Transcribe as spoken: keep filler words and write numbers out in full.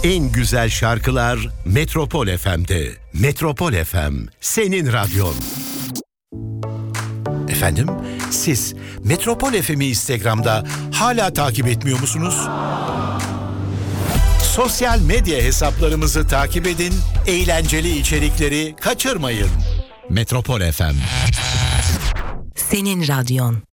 En güzel şarkılar Metropol F M'de. Metropol F M, senin radyon. Efendim, siz Metropol F M'i Instagram'da hala takip etmiyor musunuz? Sosyal medya hesaplarımızı takip edin, eğlenceli içerikleri kaçırmayın. Metropol F M. Senin radyon.